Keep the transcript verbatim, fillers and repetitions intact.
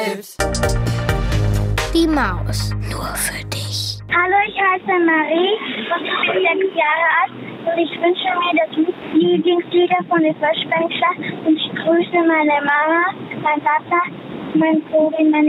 Die Maus. Nur für dich. Hallo, ich heiße Marie und ich bin sechs Jahre alt und ich wünsche mir das Lieblingslieder von der Feuersprengelschlacht und ich grüße meine Mama, mein Papa, mein Bruder, meine